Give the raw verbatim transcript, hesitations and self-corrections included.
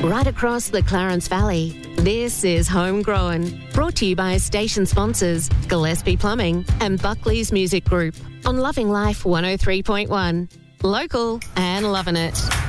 Right across the Clarence Valley, this is Homegrown, brought to you by station sponsors Gillespie Plumbing and Buckley's Music Group on Loving Life one oh three point one. Local and loving it.